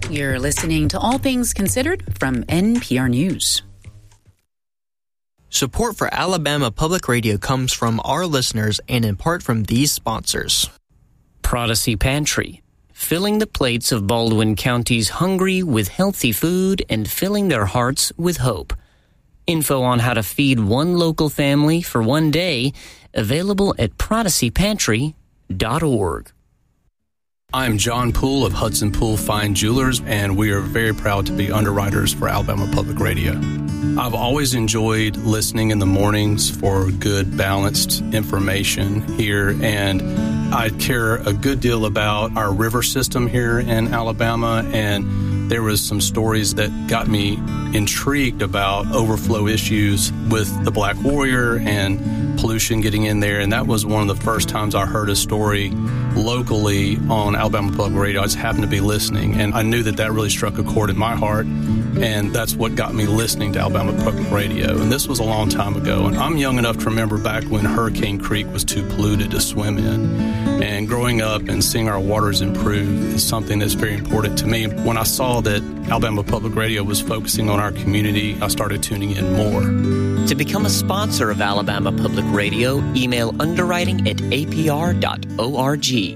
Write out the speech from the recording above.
You're listening to All Things Considered from NPR News. Support for Alabama Public Radio comes from our listeners and in part from these sponsors. Prodigy Pantry, filling the plates of Baldwin County's hungry with healthy food and filling their hearts with hope. Info on how to feed one local family for one day, available at prodigypantry.org. I'm John Poole of Hudson Poole Fine Jewelers, and we are very proud to be underwriters for Alabama Public Radio. I've always enjoyed listening in the mornings for good, balanced information here, and I care a good deal about our river system here in Alabama, and there was some stories that got me intrigued about overflow issues with the Black Warrior and pollution getting in there, and that was one of the first times I heard a story locally on Alabama Public Radio. I just happened to be listening, and I knew that really struck a chord in my heart, and that's what got me listening to Alabama Public Radio. And this was a long time ago, and I'm young enough to remember back when Hurricane Creek was too polluted to swim in. And growing up and seeing our waters improve is something that's very important to me. When I saw that Alabama Public Radio was focusing on our community, I started tuning in more. To become a sponsor of Alabama Public Radio, email underwriting@apr.org.